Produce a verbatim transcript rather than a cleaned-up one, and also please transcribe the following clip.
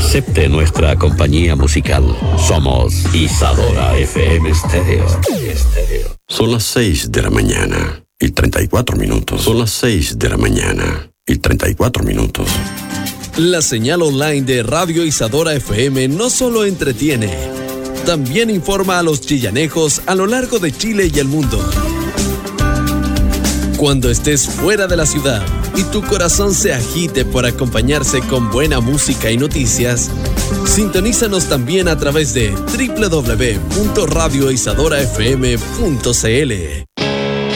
Acepte nuestra compañía musical. Somos Isadora F M Stereo. Son las seis de la mañana y treinta y cuatro minutos. Son las seis de la mañana y treinta y cuatro minutos. La señal online de Radio Isadora F M no solo entretiene, también informa a los chillanejos a lo largo de Chile y el mundo. Cuando estés fuera de la ciudad y tu corazón se agite por acompañarse con buena música y noticias, sintonízanos también a través de doble u doble u doble u punto radio isadora f m punto c l.